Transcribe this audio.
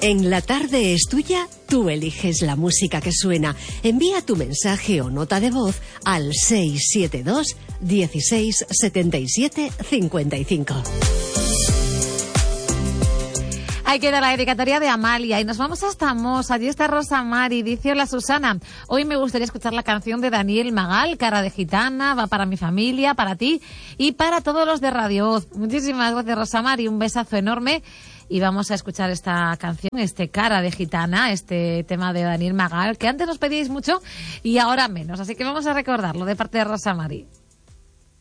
En La Tarde es Tuya, tú eliges la música que suena. Envía tu mensaje o nota de voz al 672 16 77 55. Ahí queda la dedicatoria de Amalia y nos vamos hasta Mos. Allí está Rosa Mari. Dice: hola Susana, hoy me gustaría escuchar la canción de Daniel Magal, Cara de Gitana. Va para mi familia, para ti y para todos los de Radio Voz. Muchísimas gracias, Rosa Mari, un besazo enorme. Y vamos a escuchar esta canción, este Cara de Gitana, este tema de Daniel Magal, que antes nos pedíais mucho y ahora menos. Así que vamos a recordarlo de parte de Rosa Mari.